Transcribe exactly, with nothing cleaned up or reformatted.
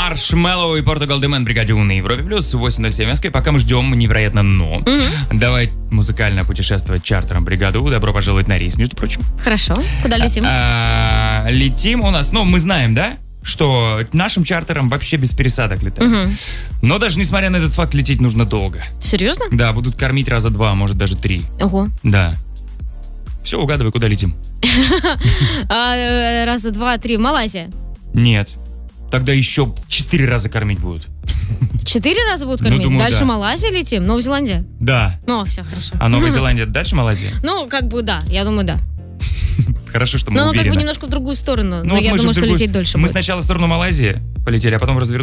Маршмеллоу и Португал Де Мэн, бригаде У на Европе плюс восемь ноль семь в Москве. Пока мы ждем невероятно но. Мгм. Давай музыкально путешествовать чартером бригады У. Добро пожаловать на рейс, между прочим. Хорошо. Куда летим? А, летим у нас, ну, мы знаем, да, что нашим чартером вообще без пересадок летаем. Мгм. Но даже несмотря на этот факт, лететь нужно долго. Серьезно? Да, будут кормить раза два, может даже три. Ого. Да. Все, угадывай, куда летим. А, э, раза, два, три. Малайзия. Нет. Тогда еще четыре раза кормить будут. Четыре раза будут Ну, кормить? думаю, Дальше да. Малайзия летим? Новая Зеландия? Да. Ну, все, хорошо. А Новая Зеландия дальше Малайзии? Ну, как бы да, я думаю, да. Хорошо, что мы Но оно как уверены. бы немножко в другую сторону. Ну Но вот я мы же думаю, в что другую- лететь дольше Мы будет. сначала в сторону Малайзии полетели, а потом развернулись.